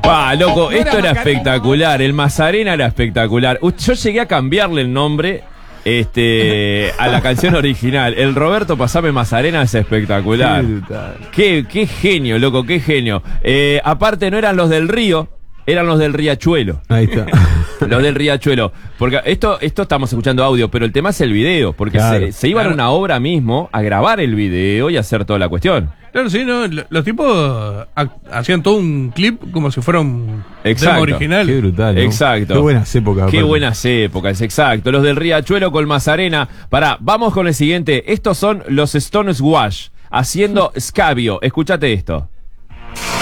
Loco, esto era espectacular. El Mazzarena era espectacular. Yo llegué a cambiarle el nombre a la canción original. El Roberto Pasame Mazzarena es espectacular. Qué genio, loco, qué genio. Aparte no eran los del Río, eran los del Riachuelo. Ahí está. Los del Riachuelo. Porque esto estamos escuchando audio, pero el tema es el video. Porque claro, se iban a una obra mismo a grabar el video y a hacer toda la cuestión. Claro, sí, ¿no? Los tipos hacían todo un clip como si fuera un tema original. Qué brutal, ¿no? Exacto. Qué buenas épocas. Qué buenas épocas, exacto. Los del Riachuelo con Mazzarena. Vamos con el siguiente. Estos son los Stones Wash haciendo Scabio. Escúchate esto.